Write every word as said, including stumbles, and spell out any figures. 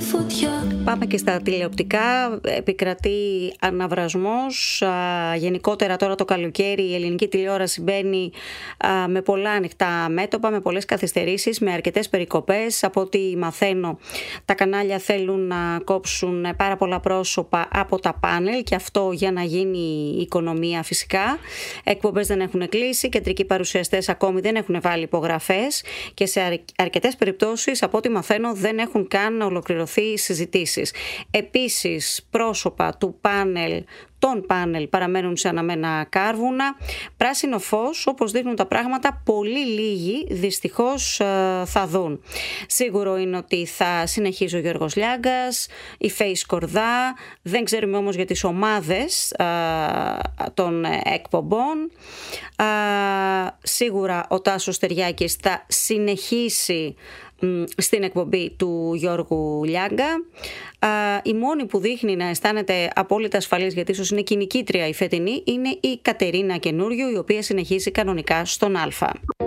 Πάμε και στα τηλεοπτικά. Επικρατεί αναβρασμός. Γενικότερα τώρα το καλοκαίρι η ελληνική τηλεόραση μπαίνει με πολλά ανοιχτά μέτωπα, με πολλές καθυστερήσεις, με αρκετές περικοπές. Από ό,τι μαθαίνω, τα κανάλια θέλουν να κόψουν πάρα πολλά πρόσωπα από τα πάνελ, και αυτό για να γίνει η οικονομία φυσικά. Εκπομπές δεν έχουν κλείσει, κεντρικοί παρουσιαστές ακόμη δεν έχουν βάλει υπογραφές και σε αρκετές περιπτώσεις, από ό,τι μαθαίνω, δεν έχουν καν ολοκληρωθεί συζητήσεις. Επίσης, πρόσωπα του πάνελ, των πάνελ παραμένουν σε αναμένα κάρβουνα. Πράσινο φως, όπως δείχνουν τα πράγματα, πολύ λίγοι δυστυχώς θα δουν. Σίγουρο είναι ότι θα συνεχίζει ο Γιώργος Λιάγκας, η Φέη Σκορδά, δεν ξέρουμε όμως για τις ομάδες α, των εκπομπών. Α, σίγουρα ο Τάσος Στεριάκης θα συνεχίσει στην εκπομπή του Γιώργου Λιάγκα. Η μόνη που δείχνει να αισθάνεται απόλυτα ασφαλής, γιατί ίσως είναι κοινικήτρια η φετινή, είναι η Κατερίνα Καινούριου, η οποία συνεχίζει κανονικά στον Α.